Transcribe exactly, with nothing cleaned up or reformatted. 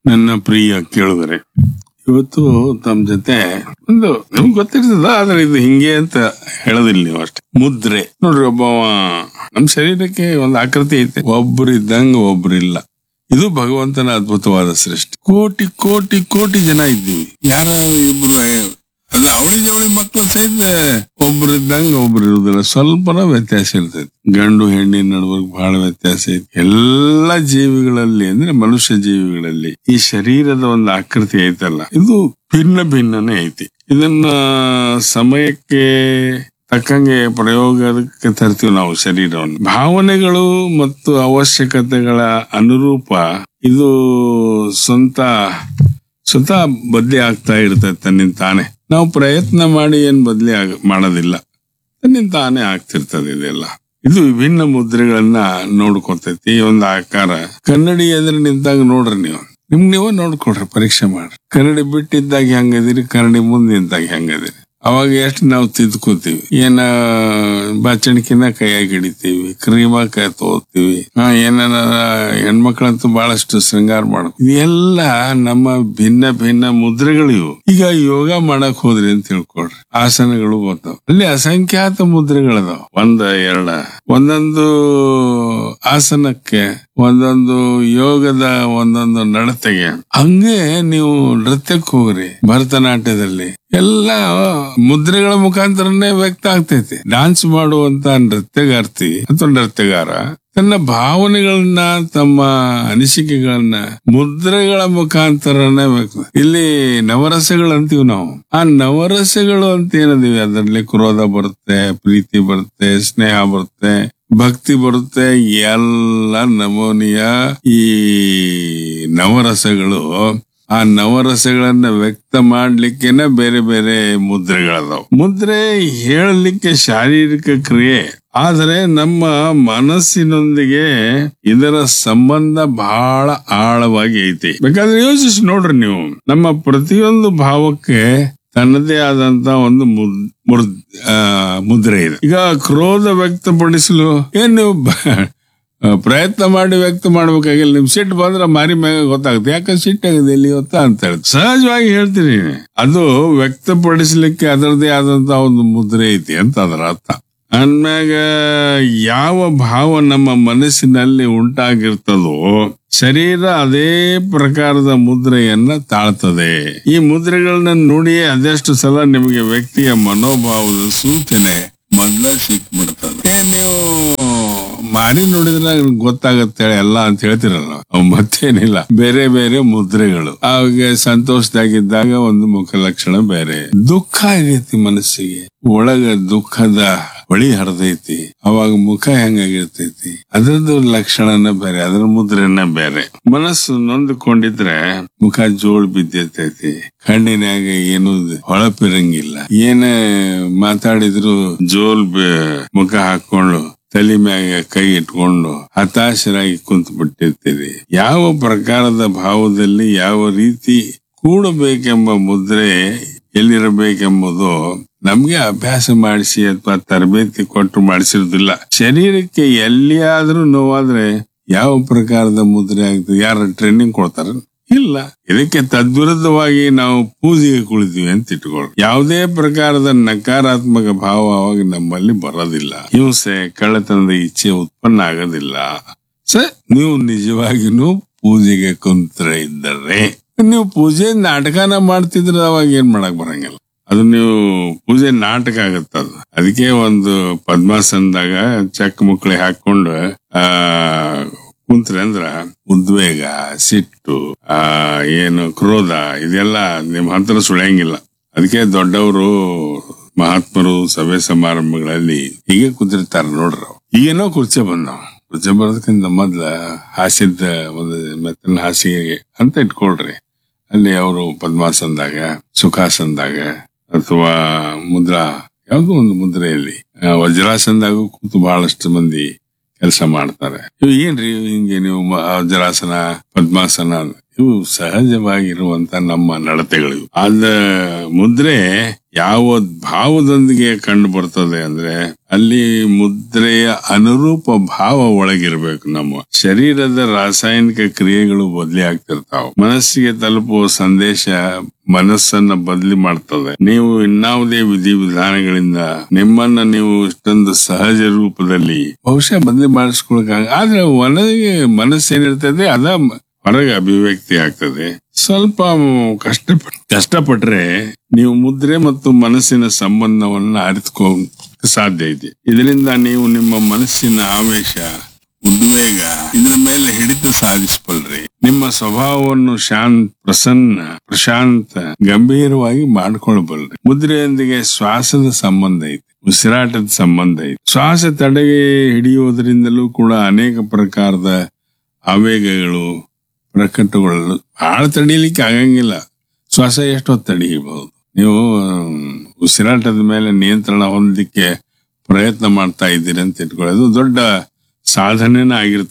ನನ್ನ ಪ್ರಿಯ ಕೇಳುಗರೆ, ಇವತ್ತು ತಮ್ಮ ಜೊತೆ ಒಂದು ನಿಮ್ಗೆ ಗೊತ್ತಿರ್ತದ, ಆದ್ರೆ ಇದು ಹಿಂಗೆ ಅಂತ ಹೇಳೋದಿಲ್ಲ ನೀವು ಅಷ್ಟೇ. ಮುದ್ರೆ ನೋಡ್ರಿ, ಒಬ್ಬ ನಮ್ ಶರೀರಕ್ಕೆ ಒಂದು ಆಕೃತಿ ಐತೆ, ಒಬ್ರು ಇದ್ದಂಗ ಒಬ್ರು ಇಲ್ಲ. ಇದು ಭಗವಂತನ ಅದ್ಭುತವಾದ ಸೃಷ್ಟಿ. ಕೋಟಿ ಕೋಟಿ ಕೋಟಿ ಜನ ಇದ್ದೀವಿ, ಯಾರ ಇಬ್ರು ಅದು ಅವಳಿ ಜವಳಿ ಮಕ್ಳು ಸಹಿತ ಒಬ್ರು ಇದ್ದಂಗ ಒಬ್ರು ಇರುದಿಲ್ಲ, ಸ್ವಲ್ಪನ ವ್ಯತ್ಯಾಸ ಇರ್ತೈತಿ. ಗಂಡು ಹೆಣ್ಣಿನ ನಡುವೆ ಬಹಳ ವ್ಯತ್ಯಾಸ ಐತಿ ಎಲ್ಲಾ ಜೀವಿಗಳಲ್ಲಿ, ಅಂದ್ರೆ ಮನುಷ್ಯ ಜೀವಿಗಳಲ್ಲಿ. ಈ ಶರೀರದ ಒಂದು ಆಕೃತಿ ಐತಲ್ಲ, ಇದು ಭಿನ್ನ ಭಿನ್ನನೇ ಐತಿ. ಇದನ್ನ ಸಮಯಕ್ಕೆ ತಕ್ಕಂಗೆ ಪ್ರಯೋಗಕ್ಕೆ ತರ್ತೀವಿ ನಾವು ಶರೀರವನ್ನು. ಭಾವನೆಗಳು ಮತ್ತು ಅವಶ್ಯಕತೆಗಳ ಅನುರೂಪ ಇದು ಸ್ವಂತ ಸ್ವತಃ ಬದಲಿ ಆಗ್ತಾ ಇರ್ತೈತೆ ತನ್ನಿಂದ ತಾನೆ. ನಾವು ಪ್ರಯತ್ನ ಮಾಡಿ ಏನ್ ಬದಲಿ ಆಗ ಮಾಡೋದಿಲ್ಲ, ತನ್ನಿಂದ ತಾನೇ ಆಗ್ತಿರ್ತದೆ ಇದೆಲ್ಲ. ಇದು ವಿಭಿನ್ನ ಮುದ್ರೆಗಳನ್ನ ನೋಡ್ಕೊತೈತಿ. ಈ ಒಂದು ಆಕಾರ ಕನ್ನಡಿ ಎದುರು ನಿಂತಾಗ ನೋಡ್ರಿ, ನೀವು ನಿಮ್ ನೀವು ನೋಡ್ಕೊಡ್ರಿ, ಪರೀಕ್ಷೆ ಮಾಡ್ರಿ. ಕನ್ನಡಿ ಬಿಟ್ಟಿದ್ದಾಗ ಹೆಂಗದಿರಿ, ಕನ್ನಡಿ ಮುಂದೆ ನಿಂತಾಗ ಹೆಂಗದಿರಿ. ಅವಾಗ ಎಷ್ಟು ನಾವು ತಿದ್ಕೋತೀವಿ, ಏನ ಬಾಚಣಿಕೆನ ಕೈಯಾಗಿ ಹಿಡಿತೀವಿ, ಕ್ರೀಮ ಕೈ ತಗೋತೀವಿ, ಹಾ ಏನಾರ ಹೆಣ್ಮಕ್ಳಂತೂ ಬಹಳಷ್ಟು ಶೃಂಗಾರ ಮಾಡ್ಕೊ. ಇದೆಲ್ಲ ನಮ್ಮ ಭಿನ್ನ ಭಿನ್ನ ಮುದ್ರೆಗಳು ಇವು. ಈಗ ಯೋಗ ಮಾಡಕ್ ಹೋದ್ರಿ ಅಂತ ತಿಳ್ಕೊಳ್ರಿ, ಆಸನಗಳು ಬರ್ತಾವ, ಅಲ್ಲಿ ಅಸಂಖ್ಯಾತ ಮುದ್ರೆಗಳದಾವ. ಒಂದ ಎರಡ ಒಂದೊಂದು ಆಸನಕ್ಕೆ ಒಂದೊಂದು ಯೋಗದ ಒಂದೊಂದು ನಡತೆಗೆ. ಹಂಗೆ ನೀವು ನೃತ್ಯಕ್ಕೆ ಹೋಗ್ರಿ, ಭರತನಾಟ್ಯದಲ್ಲಿ ಎಲ್ಲ ಮುದ್ರೆಗಳ ಮುಖಾಂತರನೇ ವ್ಯಕ್ತ ಆಗ್ತೈತಿ. ಡಾನ್ಸ್ ಮಾಡುವಂತ ನೃತ್ಯಗಾರ್ತಿ ಅಥವಾ ನೃತ್ಯಗಾರ ತನ್ನ ಭಾವನೆಗಳನ್ನ, ತಮ್ಮ ಅನಿಸಿಕೆಗಳನ್ನ ಮುದ್ರೆಗಳ ಮುಖಾಂತರನೇ ವ್ಯಕ್ತ. ಇಲ್ಲಿ ನವರಸಗಳು ಅಂತೀವಿ ನಾವು. ಆ ನವರಸಗಳು ಅಂತ ಏನದೀವಿ, ಅದರಲ್ಲಿ ಕ್ರೋಧ ಬರುತ್ತೆ, ಪ್ರೀತಿ ಬರುತ್ತೆ, ಸ್ನೇಹ ಬರುತ್ತೆ, ಭಕ್ತಿ ಬರುತ್ತೆ. ಎಲ್ಲ ನಮೂನಿಯ ಈ ನವರಸಗಳು, ಆ ನವರಸಗಳನ್ನ ವ್ಯಕ್ತ ಮಾಡ್ಲಿಕ್ಕೆನೆ ಬೇರೆ ಬೇರೆ ಮುದ್ರೆಗಳದಾವ್. ಮುದ್ರೆ ಹೇಳಲಿಕ್ಕೆ ಶಾರೀರಿಕ ಕ್ರಿಯೆ, ಆದರೆ ನಮ್ಮ ಮನಸ್ಸಿನೊಂದಿಗೆ ಇದರ ಸಂಬಂಧ ಬಹಳ ಆಳವಾಗಿ ಐತಿ. ಬೇಕಾದ್ರೆ ಯೋಚಿಸಿ ನೋಡ್ರಿ ನೀವು, ನಮ್ಮ ಪ್ರತಿಯೊಂದು ಭಾವಕ್ಕೆ ತನ್ನದೇ ಆದಂತ ಒಂದು ಮುದ್ ಮುದ್ರೆ ಇದೆ. ಈಗ ಕ್ರೋಧ ವ್ಯಕ್ತಪಡಿಸಲು ಏನ್ ನೀವು ಪ್ರಯತ್ನ ಮಾಡಿ ವ್ಯಕ್ತ ಮಾಡ್ಬೇಕಾಗಿಲ್ಲ. ನಿಮ್ ಸಿಟ್ಟು ಬಂದ್ರೆ ಮಾರಿ ಮ್ಯಾಗ ಗೊತ್ತಾಗುತ್ತೆ, ಯಾಕಂದ್ರೆ ಸಿಟ್ಟಾಗಿದೆ ಇಲ್ಲಿ ಇವತ್ತ ಅಂತ ಹೇಳಿ ಸಹಜವಾಗಿ ಹೇಳ್ತೀನಿ. ಅದು ವ್ಯಕ್ತಪಡಿಸ್ಲಿಕ್ಕೆ ಅದರದೇ ಆದಂತ ಒಂದು ಮುದ್ರೆ ಐತಿ ಅಂತ ಅದರ ಅರ್ಥ. ಅಂದ್ಮ್ಯಾಗ ಯಾವ ಭಾವ ನಮ್ಮ ಮನಸ್ಸಿನಲ್ಲಿ ಉಂಟಾಗಿರ್ತದೋ ಶರೀರ ಅದೇ ಪ್ರಕಾರದ ಮುದ್ರೆಯನ್ನ ತಾಳ್ತದೆ. ಈ ಮುದ್ರೆಗಳನ್ನ ನೋಡಿ ಅದೆಷ್ಟು ಸಲ ನಿಮಗೆ ವ್ಯಕ್ತಿಯ ಮನೋಭಾವದ ಸೂಚನೆ ಮೊದ್ಲ ಸಿಕ್ಬಿಡ್ತದೆ. ನೀವು ಮಾರಿ ನೋಡಿದ್ರೆ ಗೊತ್ತಾಗತ್ತೆ ಎಲ್ಲ ಅಂತ ಹೇಳ್ತಿರಲ್ಲ, ಅವ್ ಮತ್ತೇನಿಲ್ಲ, ಬೇರೆ ಬೇರೆ ಮುದ್ರೆಗಳು. ಅವಾಗ ಸಂತೋಷದಾಗಿದ್ದಾಗ ಒಂದು ಮುಖ ಲಕ್ಷಣ ಬೇರೆ, ದುಃಖ ಆಗೈತಿ ಮನಸ್ಸಿಗೆ, ಒಳಗ ದುಃಖದ ಹೊಳಿ ಹರಿದೈತಿ, ಅವಾಗ ಮುಖ ಹೆಂಗಾಗಿರ್ತೈತಿ, ಅದ್ರದ್ದು ಲಕ್ಷಣನ ಬೇರೆ, ಅದ್ರ ಮುದ್ರೆನ ಬೇರೆ. ಮನಸ್ಸು ನೊಂದ್ಕೊಂಡಿದ್ರೆ ಮುಖ ಜೋಳ್ ಬಿದ್ದಿರ್ತೈತಿ, ಕಣ್ಣಿನಾಗ ಏನು ಹೊಳಪಿರಂಗಿಲ್ಲ, ಏನ ಮಾತಾಡಿದ್ರು ಜೋಲ್ ಮುಖ ಹಾಕೊಂಡು ತಲೆ ಮ್ಯಾಗ ಕೈ ಇಟ್ಕೊಂಡು ಹತಾಶರಾಗಿ ಕುಂತು ಬಿಟ್ಟಿರ್ತೀರಿ. ಯಾವ ಪ್ರಕಾರದ ಭಾವದಲ್ಲಿ ಯಾವ ರೀತಿ ಕೂಡಬೇಕೆಂಬ ಮುದ್ರೆ ಎಲ್ಲಿರಬೇಕೆಂಬುದು ನಮ್ಗೆ ಅಭ್ಯಾಸ ಮಾಡಿಸಿ ಅಥವಾ ತರಬೇತಿ ಕೊಟ್ಟು ಮಾಡಿಸಿರುದಿಲ್ಲ. ಶರೀರಕ್ಕೆ ಎಲ್ಲಿಯಾದ್ರೂ ನೋವಾದ್ರೆ ಯಾವ ಪ್ರಕಾರದ ಮುದ್ರೆ ಆಗ್ತದೆ, ಯಾರ ಟ್ರೈನಿಂಗ್ ಕೊಡ್ತಾರ? ಇಲ್ಲ. ಇದಕ್ಕೆ ತದ್ವಿರುದ್ಧವಾಗಿ ನಾವು ಪೂಜೆಗೆ ಕುಳಿತೀವಿ ಅಂತ ಇಟ್ಕೊಳ್ಳಿ. ಯಾವುದೇ ಪ್ರಕಾರದ ನಕಾರಾತ್ಮಕ ಭಾವ ಅವಾಗ ನಮ್ಮಲ್ಲಿ ಬರೋದಿಲ್ಲ. ಹಿಂಸೆ, ಕಳ್ಳತನದ ಇಚ್ಛೆ ಉತ್ಪನ್ನ ಆಗೋದಿಲ್ಲ. ಸ ನೀವು ನಿಜವಾಗಿನೂ ಪೂಜೆಗೆ ಕುಂತ್ರ ಇದ್ದರೆ, ನೀವು ಪೂಜೆ ನಾಟಕನ ಮಾಡ್ತಿದ್ರೆ ಅವಾಗ ಏನ್ ಮಾಡಕ್ ಬರಂಗಿಲ್ಲ. ಅದು ನೀವು ಪೂಜೆ ನಾಟಕ ಆಗತ್ತದು. ಅದಕ್ಕೆ ಒಂದು ಪದ್ಮಾಸನದಾಗ ಚಕ್ ಮುಕ್ಳಿ ಹಾಕೊಂಡು ಆ ಕುಂತ್ರೆ ಅಂದ್ರ ಉದ್ವೇಗ, ಸಿಟ್ಟು, ಆ ಏನು ಕ್ರೋಧ ಇದೆಲ್ಲ ನಿಮ್ ಹತ್ರ ಸುಳಿಯಂಗಿಲ್ಲ. ಅದಕ್ಕೆ ದೊಡ್ಡವರು ಮಹಾತ್ಮರು ಸಭೆ ಸಮಾರಂಭಗಳಲ್ಲಿ ಹೀಗೆ ಕುಂತಿರ್ತಾರ ನೋಡ್ರ. ಈಗೇನೋ ಕುರ್ಚಿ ಬಂದಾವ, ಕುರ್ಚಿ ಬರೋದಕ್ಕಿಂತ ಮೊದ್ಲ ಹಾಸಿದ ಒಂದು ಮೆತ್ತನ ಹಾಸಿಗೆ ಅಂತ ಇಟ್ಕೊಳ್ರಿ. ಅಲ್ಲಿ ಅವರು ಪದ್ಮಾಸನದಾಗ, ಸುಖಾಸನದಾಗ ಅಥವಾ ಮುದ್ರಾ ಯಾವ್ದೋ ಒಂದು ಮುದ್ರೆಯಲ್ಲಿ, ವಜ್ರಾಸನದಾಗ ಕೂತು ಬಹಳಷ್ಟು ಮಂದಿ ಕೆಲಸ ಮಾಡ್ತಾರೆ. ಏನ್ರಿ ಹಿಂಗೆ ನೀವು ವಜ್ರಾಸನ, ಪದ್ಮಾಸನ ಇವು ಸಹಜವಾಗಿರುವಂತ ನಮ್ಮ ನಡತೆಗಳು. ಆದ ಮುದ್ರೆ ಯಾವ ಭಾವದೊಂದಿಗೆ ಕಂಡು ಬರ್ತದೆ ಅಂದ್ರೆ ಅಲ್ಲಿ ಮುದ್ರೆಯ ಅನುರೂಪ ಭಾವ ಒಳಗಿರ್ಬೇಕು. ನಮ್ಮ ಶರೀರದ ರಾಸಾಯನಿಕ ಕ್ರಿಯೆಗಳು ಬದಲಿ ಆಗ್ತಿರ್ತಾವ. ಮನಸ್ಸಿಗೆ ತಲುಪುವ ಸಂದೇಶ ಮನಸ್ಸನ್ನ ಬದಲಿ ಮಾಡ್ತದೆ. ನೀವು ಇನ್ನಾವುದೇ ವಿಧಿವಿಧಾನಗಳಿಂದ ನಿಮ್ಮನ್ನ ನೀವು ಇಷ್ಟೊಂದು ಸಹಜ ರೂಪದಲ್ಲಿ ಬಹುಶಃ ಬದಲಿ ಮಾಡಿಸ್ಕೊಳಕ ಆದ್ರೆ ಒಳಗೆ ಮನಸ್ಸೇನಿರ್ತದೆ ಅದ ಹೊರಗೆ ಅಭಿವ್ಯಕ್ತಿ ಆಗ್ತದೆ. ಸ್ವಲ್ಪ ಕಷ್ಟಪಟ್ ಕಷ್ಟಪಟ್ರೆ ನೀವು ಮುದ್ರೆ ಮತ್ತು ಮನಸ್ಸಿನ ಸಂಬಂಧವನ್ನ ಅರಿತುಕೋ ಸಾಧ್ಯ ಇದೆ. ಇದರಿಂದ ನೀವು ನಿಮ್ಮ ಮನಸ್ಸಿನ ಆವೇಶ, ಉದ್ವೇಗ ಇದ್ರ ಮೇಲೆ ಹಿಡಿತ ಸಾಧಿಸಬಲ್ರಿ. ನಿಮ್ಮ ಸ್ವಭಾವವನ್ನು ಶಾಂತ, ಪ್ರಸನ್ನ, ಪ್ರಶಾಂತ, ಗಂಭೀರವಾಗಿ ಮಾಡ್ಕೊಳ್ಬಲ್ರಿ. ಮುದ್ರೆಯೊಂದಿಗೆ ಶ್ವಾಸದ ಸಂಬಂಧ ಐತಿ, ಉಸಿರಾಟದ ಸಂಬಂಧ ಐತಿ. ಶ್ವಾಸ ತಡೆಗೆ ಹಿಡಿಯುವುದರಿಂದಲೂ ಕೂಡ ಅನೇಕ ಪ್ರಕಾರದ ಆವೇಗಗಳು ಪ್ರಕಟಗೊಳ್ಳಲು ಆಳ ತಡೀಲಿಕ್ಕೆ ಆಗಂಗಿಲ್ಲ. ಶ್ವಾಸ ಎಷ್ಟೊತ್ತು ತಡೀಬಹುದು. ನೀವು ಉಸಿರಾಟದ ಮೇಲೆ ನಿಯಂತ್ರಣ ಹೊಂದಲಿಕ್ಕೆ ಪ್ರಯತ್ನ ಮಾಡ್ತಾ ಇದ್ದೀರಿ ಅಂತ ಇಟ್ಕೊಳ್ಳೋದು ದೊಡ್ಡ ಸಾಧನೆನ ಆಗಿರ್ತದೆ.